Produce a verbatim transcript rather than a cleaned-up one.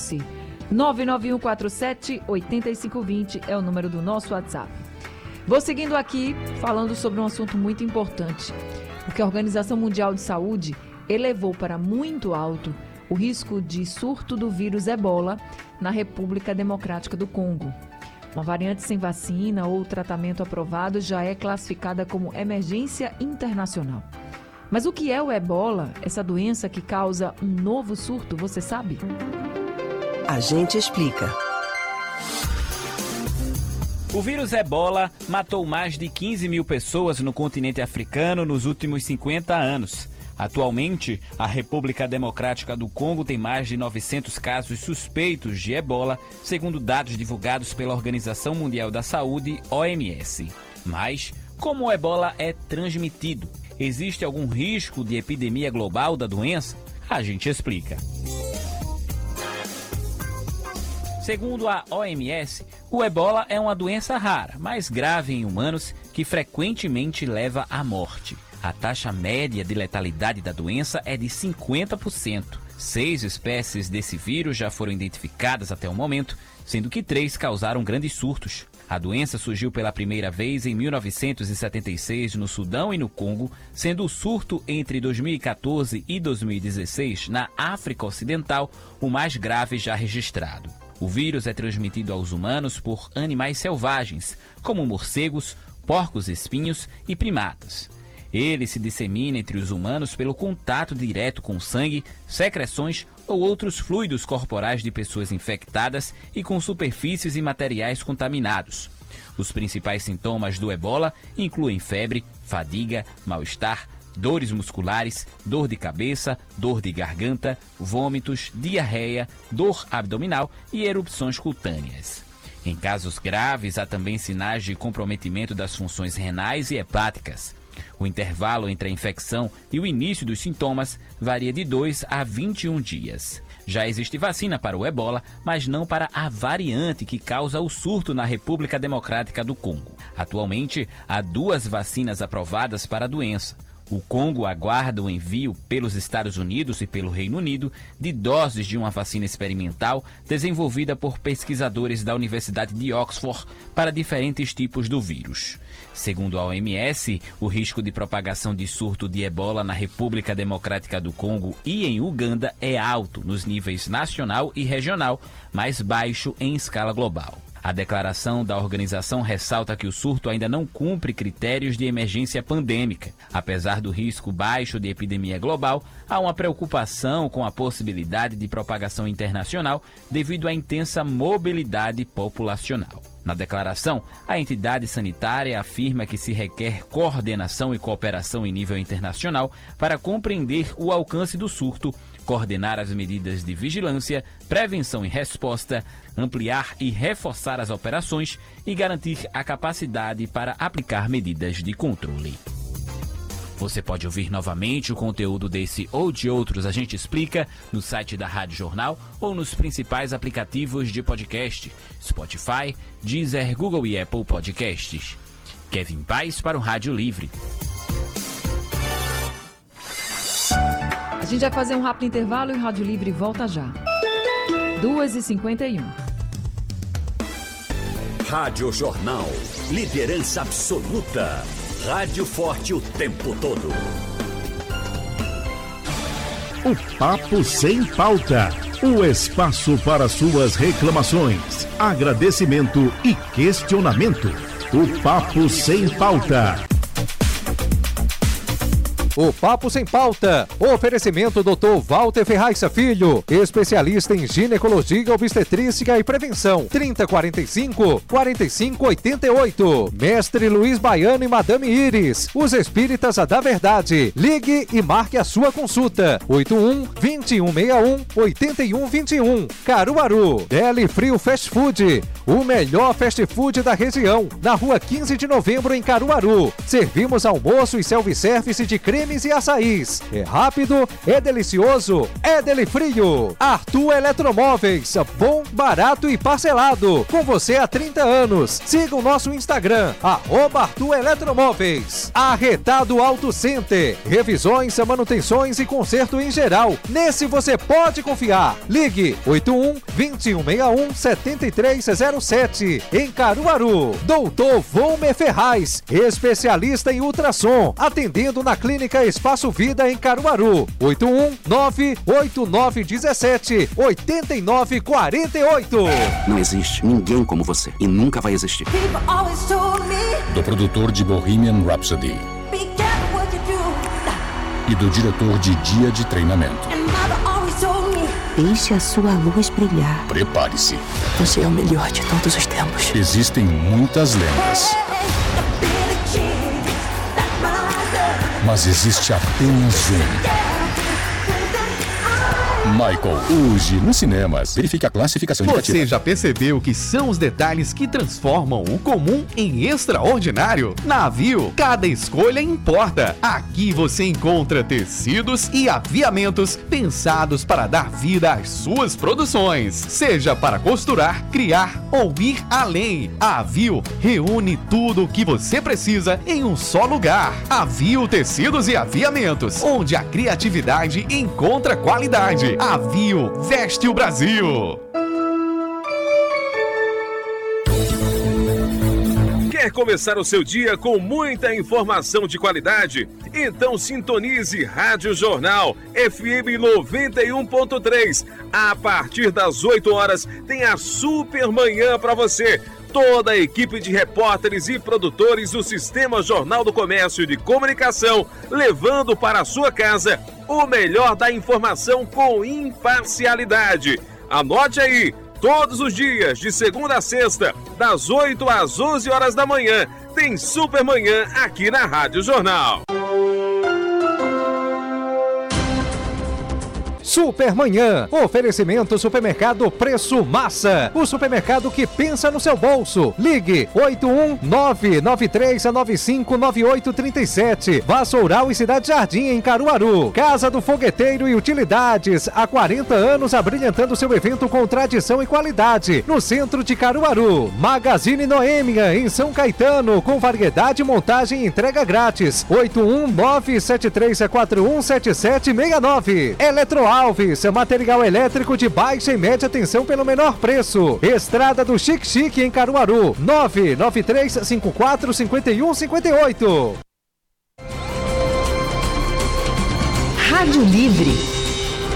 você. nove nove um quatro sete oito cinco dois zero é o número do nosso WhatsApp. Vou seguindo aqui falando sobre um assunto muito importante, porque a Organização Mundial de Saúde elevou para muito alto o risco de surto do vírus Ebola na República Democrática do Congo. Uma variante sem vacina ou tratamento aprovado já é classificada como emergência internacional. Mas o que é o Ebola, essa doença que causa um novo surto, você sabe? A gente explica. O vírus Ebola matou mais de quinze mil pessoas no continente africano nos últimos cinquenta anos. Atualmente, a República Democrática do Congo tem mais de novecentos casos suspeitos de Ebola, segundo dados divulgados pela Organização Mundial da Saúde, O M S. Mas, como o Ebola é transmitido? Existe algum risco de epidemia global da doença? A gente explica. Segundo a O M S, o Ebola é uma doença rara, mas grave em humanos, que frequentemente leva à morte. A taxa média de letalidade da doença é de cinquenta por cento. Seis espécies desse vírus já foram identificadas até o momento, sendo que três causaram grandes surtos. A doença surgiu pela primeira vez em mil novecentos e setenta e seis no Sudão e no Congo, sendo o surto entre dois mil e quatorze e dois mil e dezesseis na África Ocidental o mais grave já registrado. O vírus é transmitido aos humanos por animais selvagens, como morcegos, porcos-espinhos e primatas. Ele se dissemina entre os humanos pelo contato direto com sangue, secreções ou outros fluidos corporais de pessoas infectadas e com superfícies e materiais contaminados. Os principais sintomas do Ebola incluem febre, fadiga, mal-estar, dores musculares, dor de cabeça, dor de garganta, vômitos, diarreia, dor abdominal e erupções cutâneas. Em casos graves, há também sinais de comprometimento das funções renais e hepáticas. O intervalo entre a infecção e o início dos sintomas varia de dois a vinte e um dias. Já existe vacina para o Ebola, mas não para a variante que causa o surto na República Democrática do Congo. Atualmente, há duas vacinas aprovadas para a doença. O Congo aguarda o envio pelos Estados Unidos e pelo Reino Unido de doses de uma vacina experimental desenvolvida por pesquisadores da Universidade de Oxford para diferentes tipos do vírus. Segundo a O M S, o risco de propagação de surto de Ebola na República Democrática do Congo e em Uganda é alto nos níveis nacional e regional, mas baixo em escala global. A declaração da organização ressalta que o surto ainda não cumpre critérios de emergência pandêmica. Apesar do risco baixo de epidemia global, há uma preocupação com a possibilidade de propagação internacional devido à intensa mobilidade populacional. Na declaração, a entidade sanitária afirma que se requer coordenação e cooperação em nível internacional para compreender o alcance do surto, coordenar as medidas de vigilância, prevenção e resposta, ampliar e reforçar as operações e garantir a capacidade para aplicar medidas de controle. Você pode ouvir novamente o conteúdo desse ou de outros A Gente Explica no site da Rádio Jornal ou nos principais aplicativos de podcast, Spotify, Deezer, Google e Apple Podcasts. Kevin Paz para o Rádio Livre. A gente vai fazer um rápido intervalo e o Rádio Livre volta já. duas e cinquenta e um. Rádio Jornal. Liderança absoluta. Rádio forte o tempo todo. O Papo Sem Pauta. O espaço para suas reclamações, agradecimento e questionamento. O Papo Sem Pauta. O Papo Sem Pauta. Oferecimento doutor Walter Ferraixa Filho, especialista em ginecologia, obstetrícia e prevenção. trinta, quarenta e cinco, quarenta e cinco, oitenta e oito. Mestre Luiz Baiano e Madame Iris, os espíritas da verdade. Ligue e marque a sua consulta. oito um, vinte e um, sessenta e um, oitenta e um, vinte e um. Caruaru. Deli Frio Fast Food, o melhor fast food da região. Na rua quinze de novembro em Caruaru. Servimos almoço e self-service de creme cremes e açaís. É rápido, é delicioso, é delifrio. Arthur Eletromóveis, bom, barato e parcelado. Com você há trinta anos. Siga o nosso Instagram, arroba Arthur Eletromóveis. Arretado Auto Center, revisões, manutenções e conserto em geral. Nesse você pode confiar. Ligue oito um, dois um seis um, sete três zero sete. Em Caruaru, doutor Volmer Ferraz, especialista em ultrassom, atendendo na Clínica Espaço Vida em Caruaru. oito um nove oito nove um sete oito nove quatro oito. Não existe ninguém como você e nunca vai existir. Do produtor de Bohemian Rhapsody e do diretor de Dia de Treinamento. Deixe a sua luz brilhar. Prepare-se. Você é o melhor de todos os tempos. Existem muitas lendas, mas existe apenas um. Michael, hoje nos cinemas. Verifique a classificação indicativa. Você já percebeu que são os detalhes que transformam o comum em extraordinário? Na Avio, cada escolha importa. Aqui você encontra tecidos e aviamentos pensados para dar vida às suas produções. Seja para costurar, criar ou ir além. A Avio reúne tudo o que você precisa em um só lugar. Avio Tecidos e Aviamentos, onde a criatividade encontra qualidade. Avio veste o Brasil. Quer começar o seu dia com muita informação de qualidade? Então sintonize Rádio Jornal F M noventa e um ponto três. A partir das oito horas tem a Super Manhã para você. Toda a equipe de repórteres e produtores do Sistema Jornal do Comércio e de Comunicação, levando para a sua casa o melhor da informação com imparcialidade. Anote aí, todos os dias, de segunda a sexta, das oito às onze horas da manhã, tem Super Manhã aqui na Rádio Jornal. Supermanhã, oferecimento Supermercado Preço Massa, o supermercado que pensa no seu bolso. Ligue oito um nove nove três nove cinco nove oito três sete. Vassoural e Cidade Jardim em Caruaru. Casa do Fogueteiro e Utilidades, há quarenta anos abrilhantando seu evento com tradição e qualidade, no centro de Caruaru. Magazine Noêmia em São Caetano, com variedade, montagem e entrega grátis. oito um nove sete três quatro um sete sete seis nove. Eletroalves, material elétrico de baixa e média tensão pelo menor preço. Estrada do Chique Chique em Caruaru, nove nove três cinco quatro cinco um cinco oito. Rádio Livre.